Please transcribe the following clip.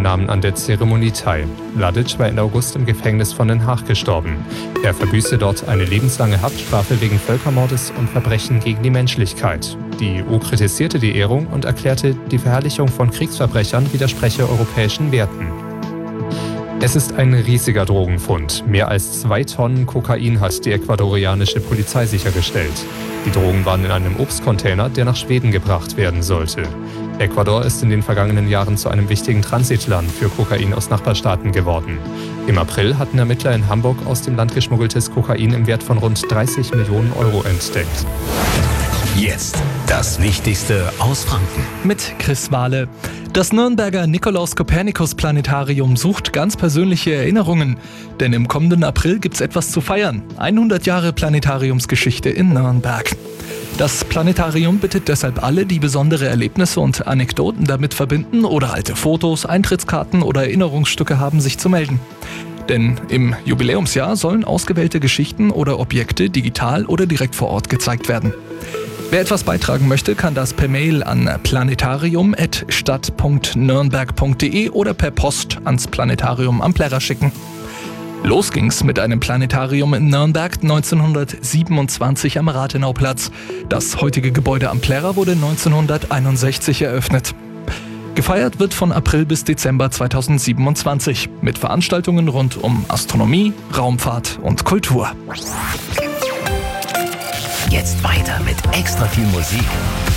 nahmen an der Zeremonie teil. Mladic war Ende August im Gefängnis von Den Haag gestorben. Er verbüßte dort eine lebenslange Haftstrafe wegen Völkermordes und Verbrechen gegen die Menschlichkeit. Die EU kritisierte die Ehrung und erklärte, die Verherrlichung von Kriegsverbrechern widerspreche europäischen Werten. Es ist ein riesiger Drogenfund. Mehr als 2 Tonnen Kokain hat die ecuadorianische Polizei sichergestellt. Die Drogen waren in einem Obstcontainer, der nach Schweden gebracht werden sollte. Ecuador ist in den vergangenen Jahren zu einem wichtigen Transitland für Kokain aus Nachbarstaaten geworden. Im April hatten Ermittler in Hamburg aus dem Land geschmuggeltes Kokain im Wert von rund 30 Millionen Euro entdeckt. Jetzt das Wichtigste aus Franken. Mit Chris Wahle. Das Nürnberger Nikolaus-Kopernikus-Planetarium sucht ganz persönliche Erinnerungen. Denn im kommenden April gibt's etwas zu feiern. 100 Jahre Planetariumsgeschichte in Nürnberg. Das Planetarium bittet deshalb alle, die besondere Erlebnisse und Anekdoten damit verbinden oder alte Fotos, Eintrittskarten oder Erinnerungsstücke haben, sich zu melden. Denn im Jubiläumsjahr sollen ausgewählte Geschichten oder Objekte digital oder direkt vor Ort gezeigt werden. Wer etwas beitragen möchte, kann das per Mail an planetarium@stadt.nürnberg.de oder per Post ans Planetarium am Plärrer schicken. Los ging's mit einem Planetarium in Nürnberg 1927 am Rathenauplatz. Das heutige Gebäude am Plärrer wurde 1961 eröffnet. Gefeiert wird von April bis Dezember 2027 mit Veranstaltungen rund um Astronomie, Raumfahrt und Kultur. Jetzt weiter mit extra viel Musik